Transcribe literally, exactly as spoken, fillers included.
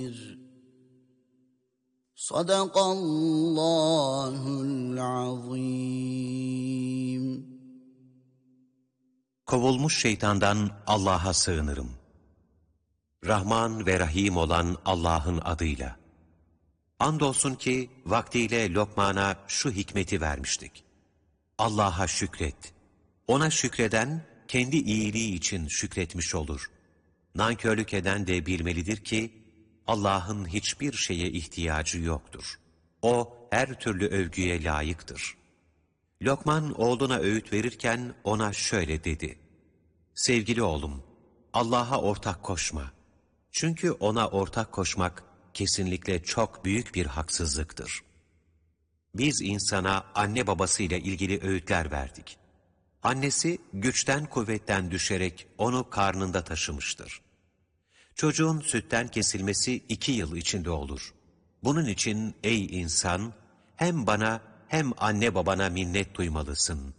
Sadakallahul azim. Kovulmuş şeytandan Allah'a sığınırım. Rahman ve Rahim olan Allah'ın adıyla. Andolsun ki vaktiyle Lokman'a şu hikmeti vermiştik. Allah'a şükret. Ona şükreden kendi iyiliği için şükretmiş olur. Nankörlük eden de bilmelidir ki Allah'ın hiçbir şeye ihtiyacı yoktur. O her türlü övgüye layıktır. Lokman oğluna öğüt verirken ona şöyle dedi. Sevgili oğlum, Allah'a ortak koşma. Çünkü ona ortak koşmak kesinlikle çok büyük bir haksızlıktır. Biz insana anne babasıyla ilgili öğütler verdik. Annesi güçten kuvvetten düşerek onu karnında taşımıştır. Çocuğun sütten kesilmesi iki yıl içinde olur. Bunun için ey insan hem bana hem anne babana minnet duymalısın.